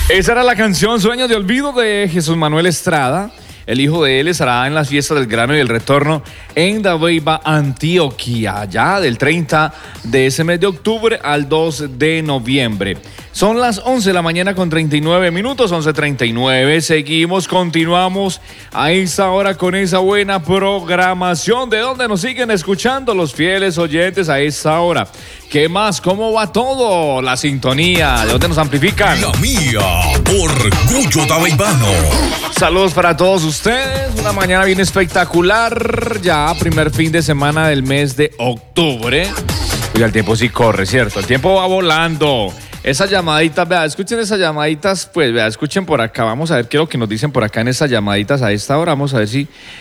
Esa era la canción Sueños de Olvido de Jesús Manuel Estrada. El hijo de él estará en las fiestas del grano y el retorno en Dabeiba, Antioquia, ya del 30 de ese mes de octubre al 2 de noviembre. Son las 11 de la mañana con 39 minutos, 11:39. Seguimos, continuamos a esa hora con esa buena programación. ¿De dónde nos siguen escuchando los fieles oyentes a esa hora? ¿Qué más? ¿Cómo va todo? La sintonía, ¿de dónde nos amplifican? La mía, Orgullo Dabeibano. Saludos para todos ustedes, una mañana bien espectacular, ya primer fin de semana del mes de octubre. Oiga, el tiempo sí corre, ¿cierto? El tiempo va volando. Esas llamaditas, vea, escuchen esas llamaditas, pues, vea, escuchen por acá, vamos a ver qué es lo que nos dicen por acá en esas llamaditas a esta hora, vamos a ver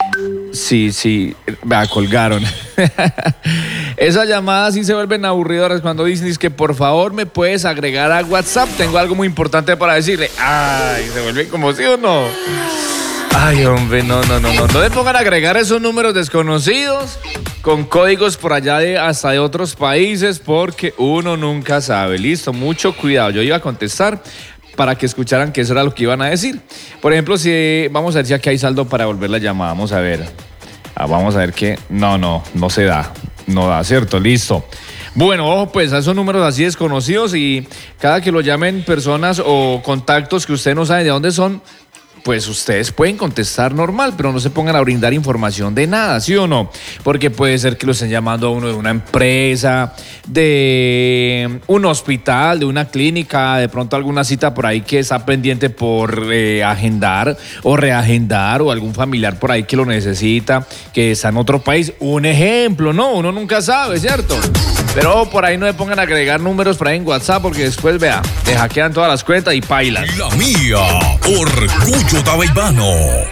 si, vea, colgaron. Esas llamadas sí se vuelven aburridoras cuando dicen, es que por favor me puedes agregar a WhatsApp, tengo algo muy importante para decirle. Ay, se vuelven como sí o no. Ay, hombre, no le pongan a agregar esos números desconocidos con códigos por allá hasta de otros países porque uno nunca sabe. Listo, mucho cuidado. Yo iba a contestar para que escucharan que eso era lo que iban a decir. Por ejemplo, si vamos a ver si aquí hay saldo para volver la llamada. Vamos a ver. Vamos a ver que no se da. No da, ¿cierto? Listo. Bueno, ojo pues a esos números así desconocidos y cada que lo llamen personas o contactos que usted no sabe de dónde son, pues ustedes pueden contestar normal, pero no se pongan a brindar información de nada, ¿sí o no? Porque puede ser que lo estén llamando a uno de una empresa, de un hospital, de una clínica, de pronto alguna cita por ahí que está pendiente por agendar o reagendar o algún familiar por ahí que lo necesita, que está en otro país. Un ejemplo, ¿no? Uno nunca sabe, ¿cierto? Pero por ahí no le pongan a agregar números por ahí en WhatsApp porque después, vea, te hackean todas las cuentas y pailas. La mía, Orgullo Dabeibano.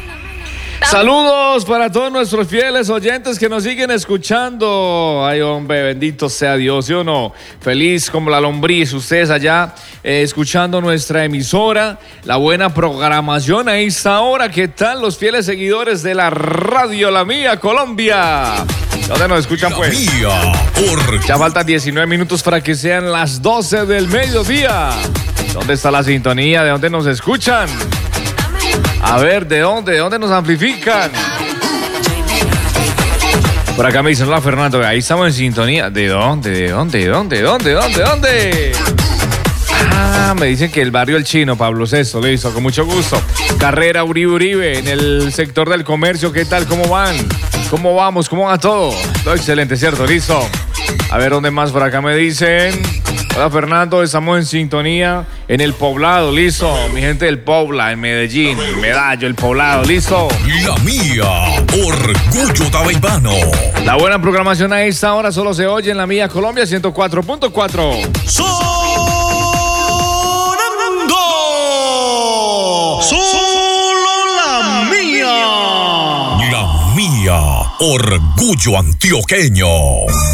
Saludos para todos nuestros fieles oyentes que nos siguen escuchando. Ay, hombre, bendito sea Dios, ¿sí o no? Feliz como la lombriz, ustedes allá escuchando nuestra emisora, la buena programación a esta hora. ¿Qué tal los fieles seguidores de la radio La Mía Colombia? ¿Dónde nos escuchan, pues? Ya faltan 19 minutos para que sean las 12 del mediodía. ¿Dónde está la sintonía? ¿De dónde nos escuchan? A ver, ¿de dónde nos amplifican? Por acá me dicen, hola Fernando, ahí estamos en sintonía. ¿De dónde? Me dicen que el barrio El Chino, Pablo VI, listo, con mucho gusto. Carrera Uribe, en el sector del comercio, ¿qué tal? ¿Cómo van? ¿Cómo vamos? ¿Cómo va todo? Todo excelente, ¿cierto? Listo. A ver, ¿dónde más? Por acá me dicen, hola Fernando, estamos en sintonía en el Poblado, listo. Mi gente del Pobla, en Medellín, Medallo, el Poblado, listo. La mía, Orgullo Dabeibano. La buena programación a esta hora solo se oye en La Mía Colombia 104.4. Solo la mía. La mía, Orgullo Antioqueño.